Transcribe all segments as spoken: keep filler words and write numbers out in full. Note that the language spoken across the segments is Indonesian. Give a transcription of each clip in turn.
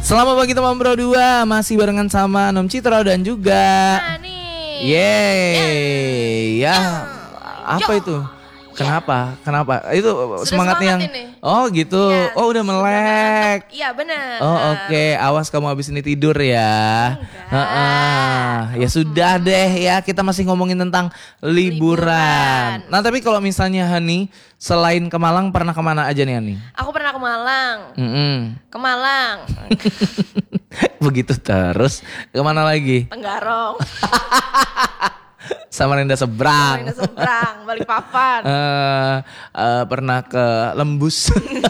Selamat pagi teman Pro dua, masih barengan sama Nom Citro dan juga Ani. Yeay. Ya, apa itu? Kenapa? Kenapa? Itu Sudah semangat yang ini. Oh gitu. Ya, Oh udah melek. Iya benar. Oh oke, okay. Awas kamu habis ini tidur ya. Heeh. Ya sudah deh ya, kita masih ngomongin tentang liburan. liburan. Nah tapi kalau misalnya Hani selain ke Malang pernah kemana aja nih Hani? Aku pernah ke Malang. Mm-mm. Ke Malang. Begitu terus. Kemana lagi? Tenggarong. Samarinda seberang. Samarinda seberang, Balikpapan. uh, uh, pernah ke Lembus.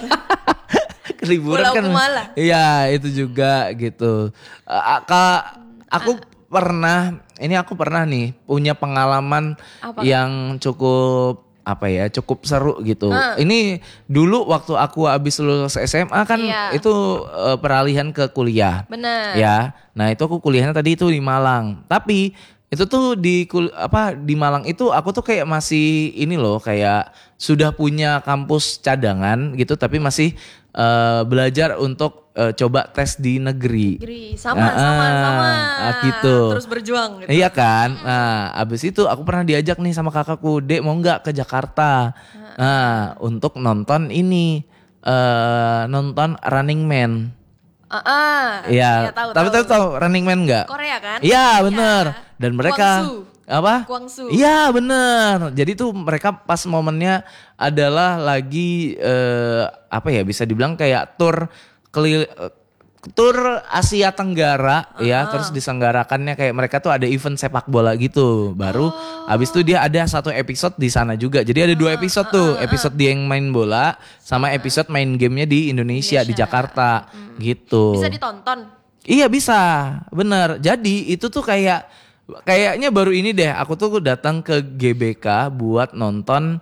Ke liburan Pulau kan. Kumala. Iya, itu juga gitu. Uh, Kak, aku uh. pernah, ini aku pernah nih punya pengalaman Apa? yang cukup apa ya, cukup seru gitu. Uh. Ini dulu waktu aku habis lulus S M A kan iya. itu uh, peralihan ke kuliah. Benar. Ya. Nah, itu aku kuliahnya tadi itu di Malang. Tapi itu tuh di kul apa di Malang itu aku tuh kayak masih ini loh, kayak sudah punya kampus cadangan gitu tapi masih uh, belajar untuk uh, coba tes di negeri. Negeri sama nah, sama sama. Ah, gitu. Terus berjuang gitu. Iya kan? Nah, abis itu aku pernah diajak nih sama kakakku, "Dek, mau nggak ke Jakarta?" Nah, untuk nonton ini uh, nonton Running Man. Ah, uh, uh, ya, ya, tahu, tapi tahu tahu Running Man nggak? Korea kan? Iya bener. Ya. Dan mereka Guangzhou. apa? Guangzhou. Iya bener. Jadi tuh mereka pas momennya adalah lagi eh, apa ya, bisa dibilang kayak tour kelil tur Asia Tenggara uh-huh. ya, terus diselenggarakannya kayak mereka tuh ada event sepak bola gitu. Baru oh. abis itu dia ada satu episode di sana juga. Jadi ada dua episode tuh, episode dia yang main bola sama episode main gamenya di Indonesia, Indonesia. Di Jakarta hmm. gitu. Bisa ditonton? Iya bisa, bener. Jadi itu tuh kayak kayaknya baru ini deh aku tuh datang ke G B K buat nonton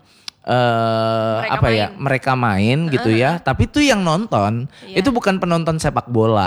Uh, apa main. ya mereka main gitu ya, tapi tuh yang nonton yeah. itu bukan penonton sepak bola,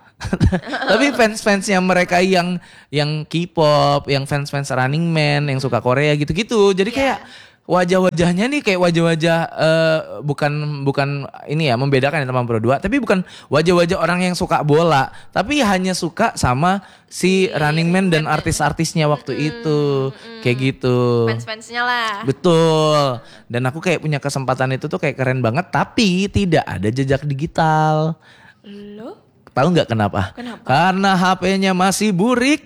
tapi fans-fansnya mereka yang yang K-pop, yang fans-fans Running Man, yang suka Korea gitu-gitu. Jadi yeah. kayak wajah-wajahnya nih kayak wajah-wajah uh, bukan bukan ini ya membedakan ya teman Pro dua, tapi bukan wajah-wajah orang yang suka bola, tapi hanya suka sama si Running Man dan artis-artisnya waktu mm, itu mm, kayak gitu. Fans-fansnya lah. Betul. Dan aku kayak punya kesempatan itu tuh kayak keren banget, tapi tidak ada jejak digital. Lo? Tahu nggak kenapa? Kenapa? Karena H P-nya masih burik.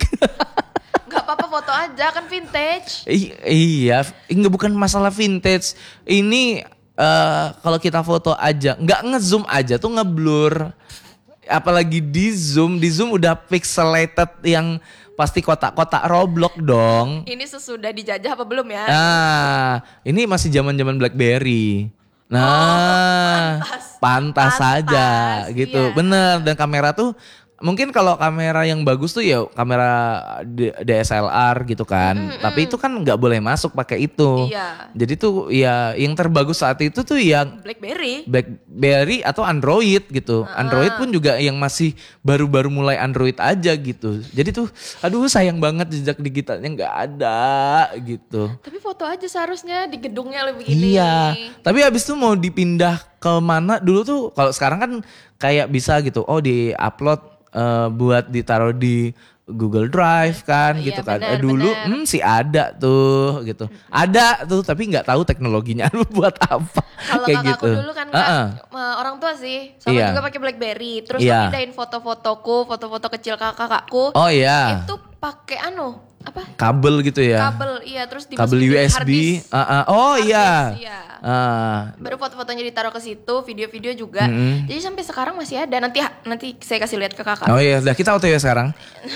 Gak apa-apa foto aja kan vintage. I- iya, enggak, bukan masalah vintage. Ini uh, kalau kita foto aja, nggak ngezoom aja tuh ngeblur. Apalagi di zoom, di zoom udah pixelated yang pasti kotak-kotak Roblox dong. Ini sesudah dijajah apa belum ya? Nah, ini masih zaman-zaman BlackBerry. Nah, oh, pantas. pantas saja gitu. Iya. Bener, dan kamera tuh mungkin kalau kamera yang bagus tuh ya kamera D S L R gitu kan. Mm, Tapi mm. itu kan nggak boleh masuk pakai itu. Iya. Jadi tuh ya yang terbagus saat itu tuh yang BlackBerry. BlackBerry atau Android gitu. Uh-uh. Android pun juga yang masih baru-baru mulai Android aja gitu. Jadi tuh aduh sayang banget jejak digitalnya nggak ada gitu. Tapi foto aja seharusnya di gedungnya lebih begini. Iya. Tapi habis itu mau dipindah ke mana dulu tuh, kalau sekarang kan kayak bisa gitu. Oh, di-upload Uh, buat ditaruh di Google Drive kan, oh, gitu iya, kan. Bener, eh, dulu bener. hmm, sih ada tuh gitu. Ada tuh tapi nggak tahu teknologinya buat apa. Kalau kayak kakakku gitu. dulu kan uh-uh. kan orang tua sih sama iya. juga pakai BlackBerry. Terus iya. aku pindahin foto-fotoku, foto-foto kecil kakak-kakakku. Oh iya. Itu pakai anu apa? Kabel gitu ya. Kabel iya, terus kabel U S B. Uh, uh. Oh harddisk, iya. iya. Uh. Baru foto-fotonya ditaruh ke situ, video-video juga. Mm-hmm. Jadi sampai sekarang masih ada. Nanti nanti saya kasih lihat ke kakak. Oh iya, udah kita auto ya sekarang.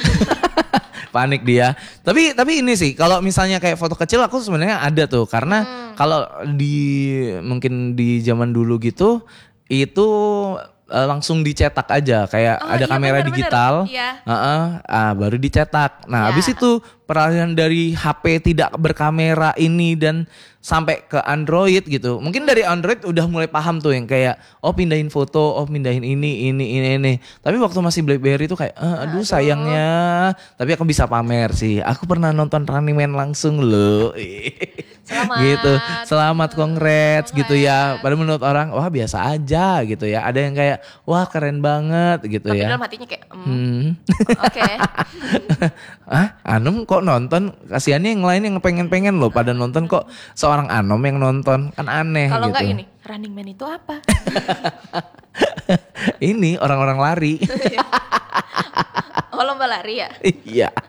Panik dia. Tapi tapi ini sih kalau misalnya kayak foto kecil aku sebenarnya ada tuh, karena hmm. kalau di mungkin di zaman dulu gitu itu uh, langsung dicetak aja kayak oh, ada iya, kamera bener, digital, bener. Iya. uh-uh, ah, baru dicetak. Nah, ya. habis itu peralihan dari H P tidak berkamera ini dan sampai ke Android gitu. Mungkin dari Android udah mulai paham tuh yang kayak oh pindahin foto, oh pindahin ini, ini, ini, ini. Tapi waktu masih BlackBerry tuh kayak eh, aduh sayangnya. Tapi aku bisa pamer sih. Aku pernah nonton Running Man langsung loh. Selamat. Gitu. Selamat congrats gitu ya. Padahal menurut orang wah biasa aja gitu ya. Ada yang kayak wah keren banget gitu Tapi ya. dalam hatinya kayak mm, Hmm. oke. Ah, Anom kok nonton? Kasihannya yang lain yang pengen-pengen loh pada nonton kok seorang Anom yang nonton. Kan aneh Kalau gitu. enggak ini, Running Man itu apa? Ini orang-orang lari. Oh lomba lari ya? Iya.